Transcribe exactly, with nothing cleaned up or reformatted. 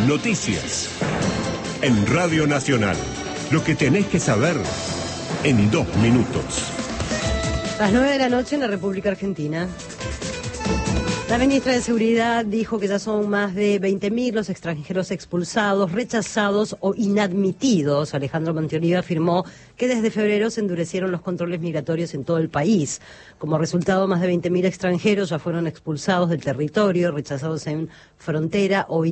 Noticias. En Radio Nacional. Lo que tenés que saber en dos minutos. Las nueve de la noche en la República Argentina. La ministra de Seguridad dijo que ya son más de veinte mil los extranjeros expulsados, rechazados o inadmitidos. Alejandro Mantioliva afirmó que desde febrero se endurecieron los controles migratorios en todo el país. Como resultado, más de veinte mil extranjeros ya fueron expulsados del territorio, rechazados en frontera o